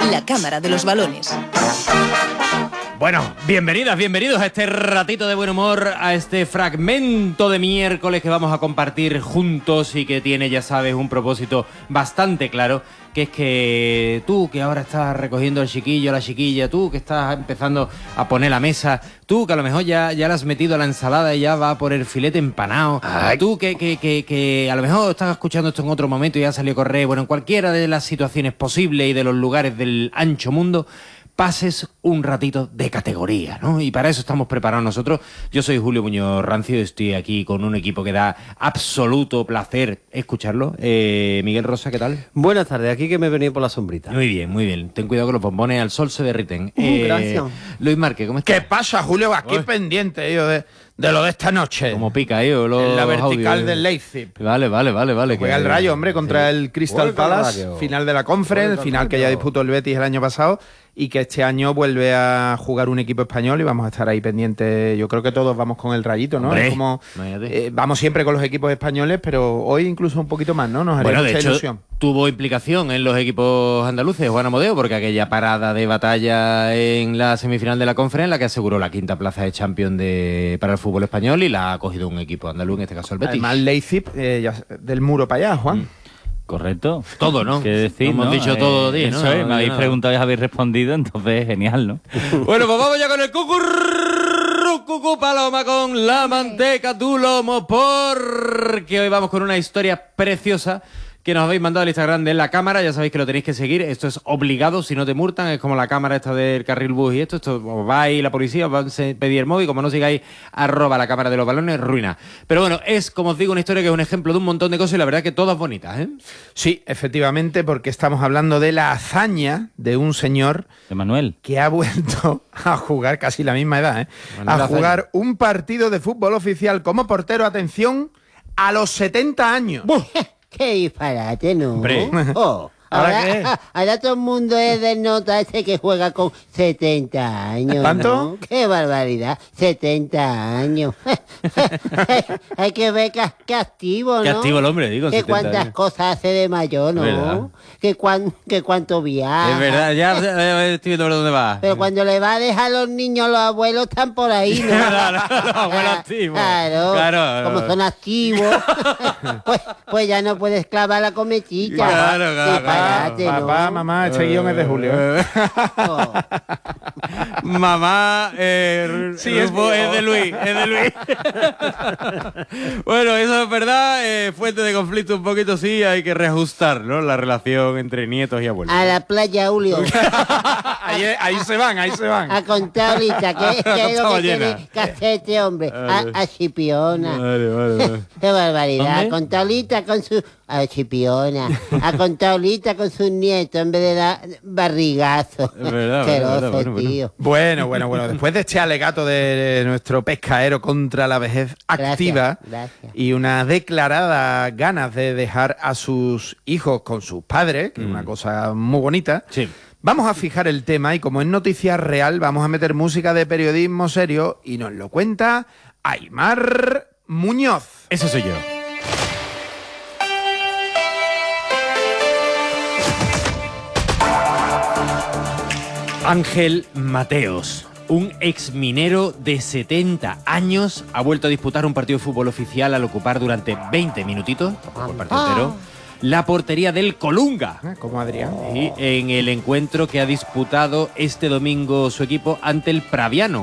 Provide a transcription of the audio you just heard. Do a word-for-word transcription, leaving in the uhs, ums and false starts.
La Cámara de los Balones. Bueno, bienvenidas, bienvenidos a este ratito de buen humor, a este fragmento de miércoles que vamos a compartir juntos y que tiene, ya sabes, un propósito bastante claro, que es que tú que ahora estás recogiendo al chiquillo, a la chiquilla, tú que estás empezando a poner la mesa, tú que a lo mejor ya, ya le has metido a la ensalada y ya va por el filete empanado, Ay. tú que, que, que, que a lo mejor estás escuchando esto en otro momento y ya salió a correr, bueno, en cualquiera de las situaciones posibles y de los lugares del ancho mundo, pases un ratito de categoría, ¿no? Y para eso estamos preparados nosotros. Yo soy Julio Muñoz Rancio y estoy aquí con un equipo que da absoluto placer escucharlo. Eh, Miguel Rosa, ¿qué tal? Buenas tardes, aquí que me he venido por la sombrita. Muy bien, muy bien. Ten cuidado que los bombones al sol se derriten. Uh, eh, gracias. Luis Márquez, ¿cómo estás? ¿Qué pasa, Julio? Aquí Uy. pendiente yo de, de lo de esta noche. Como pica, ¿eh? Los, en la vertical audios. del Leipzig. Vale, vale, vale, vale. Juega el Rayo, hombre, contra sí. el Crystal Palace, final de la Conference, final que ya disputó el Betis el año pasado. Y que este año vuelve a jugar un equipo español y vamos a estar ahí pendientes. Yo creo que todos vamos con el Rayito, ¿no? Es como, eh, vamos siempre con los equipos españoles, pero hoy incluso un poquito más, ¿no? Nos haría bueno, mucha de hecho, ilusión. Tuvo implicación en los equipos andaluces, Juan Amodeo, porque aquella parada de batalla en la semifinal de la Conference, la que aseguró la quinta plaza de Champions de, para el fútbol español, y la ha cogido un equipo andaluz, en este caso el Betis. Además, Leipzig, eh, ya, del muro para allá, Juan. Mm. Correcto. Todo, ¿no? ¿Qué decir, hemos ¿no? dicho eh, todo día, ¿no? Eso es, no me habéis nada. preguntado y habéis respondido, entonces genial, ¿no? Bueno, pues vamos ya con el cucurru, cucú paloma con la manteca tu lomo, porque hoy vamos con una historia preciosa que nos habéis mandado al Instagram de La Cámara. Ya sabéis que lo tenéis que seguir, esto es obligado, si no te multan, es como la cámara esta del carril bus y esto, esto os va ahí la policía, os va a pedir el móvil, como no sigáis, arroba La Cámara de los Balones, ruina. Pero bueno, es, como os digo, una historia que es un ejemplo de un montón de cosas y la verdad que todas bonitas, ¿eh? Sí, efectivamente, porque estamos hablando de la hazaña de un señor... De Manuel. Que ha vuelto a jugar casi la misma edad, ¿eh? Manuel a jugar hazaña. Un partido de fútbol oficial como portero, atención, a los setenta años. ¡Qué disparate, no! Hombre. Oh, ¿Ahora ahora, qué? ahora todo el mundo es del nota ese que juega con setenta años. ¿Cuánto? ¿No? ¡Qué barbaridad! setenta años. Hay que ver que, que activo, ¿no? Qué activo el hombre, digo. Que cuántas años. cosas hace de mayor, ¿no? Que, cuan, que cuánto viaja. Es verdad, ya, ya estoy viendo por dónde va. Pero cuando le va a dejar a los niños, los abuelos están por ahí, ¿no? Claro, los abuelos activos. Claro, claro. Como son activos, pues, pues ya no puedes clavar la cometilla. Claro, claro. Disparate, ¿no? Papá, mamá, este guión es de Julio. ¿eh? Oh. Mamá, eh, Sí, Rufo, es es de Luis, es de Luis. Bueno, eso es verdad, eh, fuente de conflicto un poquito, sí, hay que reajustar, ¿no? La relación entre nietos y abuelos. A la playa, Julio. ahí, ahí se van, ahí se van. A contar ahorita, ¿qué, qué es lo que tiene que hacer este hombre? A, a Chipiona. Vale, vale, vale. Qué barbaridad. ¿Dónde? A contar ahorita con su... A Chipiona. A contar ahorita con sus nietos en vez de dar barrigazo. Es verdad, Qué verdad, oso, bueno, bueno. tío. Bueno, bueno, bueno. Después de este alegato de nuestro pescaero contra la vejez activa Gracias, gracias. y una declarada ganas de dejar a sus hijos con sus padres, que es Mm. una cosa muy bonita, Sí. vamos a fijar el tema y como es noticia real, vamos a meter música de periodismo serio y nos lo cuenta Aimar Muñoz. Eso soy yo. Ángel Mateos, un exminero de setenta años, ha vuelto a disputar un partido de fútbol oficial al ocupar durante veinte minutitos, tampoco el partido entero, la portería del Colunga. Ah, Como Adrián. Y en el encuentro que ha disputado este domingo su equipo ante el Praviano.